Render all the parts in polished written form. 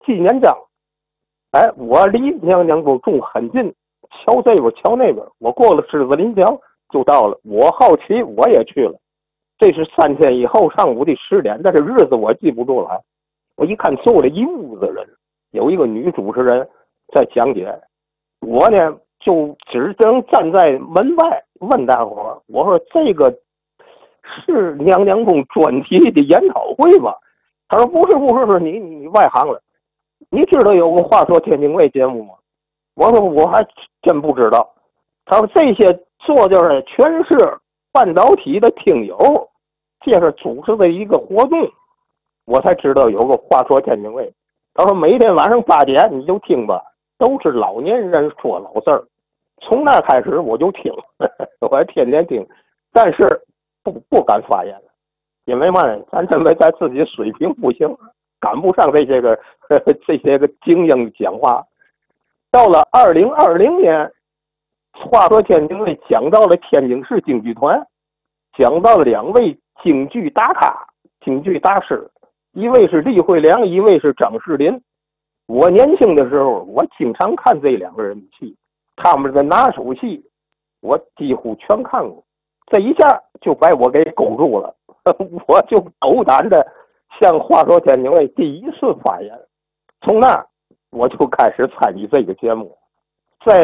纪念章。哎，我离娘娘沟住很近，桥这边桥那边，我过了狮子林桥就到了。我好奇，我也去了。这是3天以后上午的10点，但是日子我记不住了。我一看坐了一屋子人，有一个女主持人在讲解，我呢就只能站在门外问大伙儿，我说这个是娘娘宫专题的研讨会吧？他说不是，你外行了。你知道有个话说天津卫节目吗？我说我还真不知道。他说这些坐这儿全是半导体的听友，这是主持的一个活动，我才知道有个话说天津卫。他说每天晚上8点你就听吧，都是老年人说老事儿。从那开始我就听，我还天天听，但是不敢发言，因为嘛呢，咱认为咱自己水平不行，赶不上这些个精英讲话。到了2020年，话说天津卫讲到了天津市京剧团，讲到了2位京剧大咖、京剧大师，一位是李慧良，一位是张世林。我年轻的时候，我经常看这2个人的戏，他们的拿手戏，我几乎全看过。这一下就把我给勾住了，我就斗胆的向话说天津卫第一次发言。从那我就开始参与这个节目，在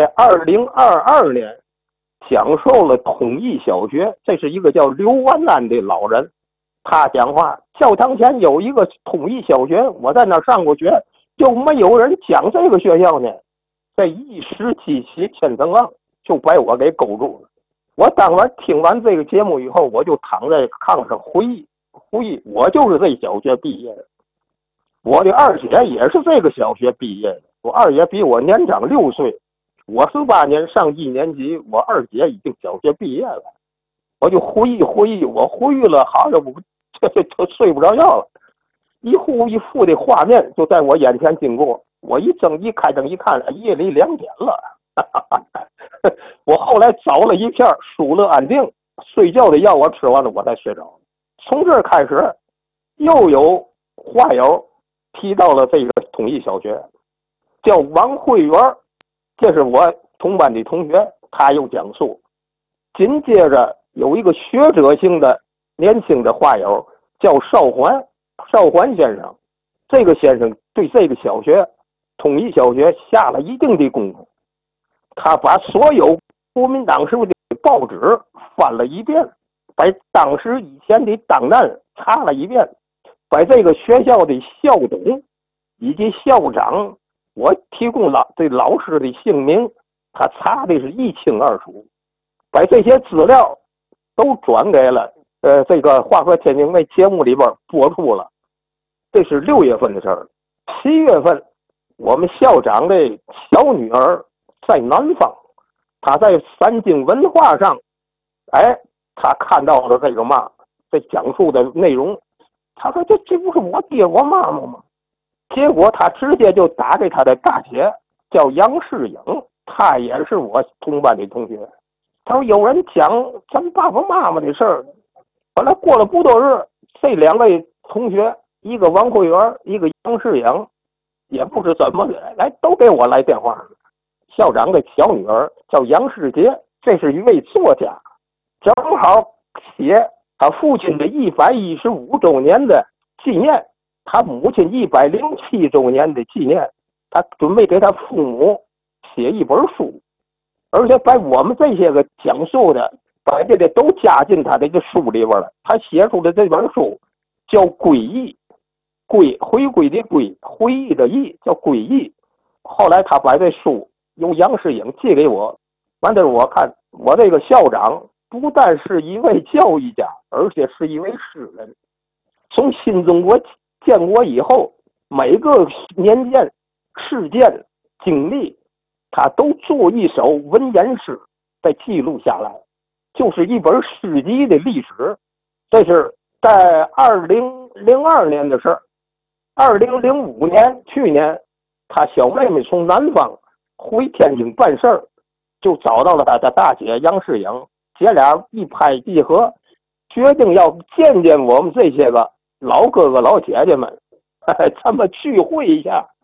2022年讲授了统一小学，这是一个叫刘万安的老人，他讲话，教堂前有一个统一小学，我在那上过学，就没有人讲这个学校呢。这一时激起千层浪，就把我给勾住了。我当晚听完这个节目以后，我就躺在炕上回忆，我就是这小学毕业的，我的二姐也是这个小学毕业的，我二姐比我年长6岁，我18年上1年级，我二姐已经小学毕业了。我就回忆，我回忆了好像就睡不着觉了，一幅一幅的画面就在我眼前经过。我开灯一看，夜里2点了。我后来找了一片舒乐安定睡觉的药，我吃完了我才睡着。从这儿开始，又有话友提到了这个统一小学，叫王慧元，这是我同班的同学，他又讲述。紧接着有一个学者性的年轻的话友叫邵环先生，这个先生对这个小学统一小学下了一定的功夫，他把所有国民党时候的报纸翻了一遍，把当时以前的档案查了一遍，把这个学校的校董以及校长，我提供了对老师的姓名，他查的是一清二楚，把这些资料都转给了这个话说天津卫节目里边播出了。这是6月份的事儿。7月份，我们校长的小女儿在南方，她在三经文化上，她看到了这讲述的内容，她说这不是我爹我妈妈吗？结果她直接就打给她的大姐，叫杨世颖，她也是我同班的同学。她说有人讲咱爸爸妈妈的事儿。后来过了不多日，这2位同学，一个王慧元，一个杨世颖，也不知怎么来都给我来电话。校长的小女儿叫杨世杰，这是一位作家，正好写他父亲的115周年的纪念，他母亲107周年的纪念，他准备给他父母写一本书，而且把我们这些个讲述的把这个都加进他这个书里边了。他写出的这本书叫《归忆》，回归的归，回忆的忆，叫《归忆》。后来他把这书由杨世颖寄给我，完了我看我这个校长不但是一位教育家，而且是一位诗人。从新中国建国以后，每个年鉴、事件、经历，他都做一首文言诗，被记录下来，就是一本诗集的历史。这是在2002年的事儿。2005年，去年，他小妹妹从南方回天津办事儿，就找到了他的大姐杨世颖，姐俩一拍即合，决定要见见我们这些个老哥哥老姐姐们，咱们聚会一下。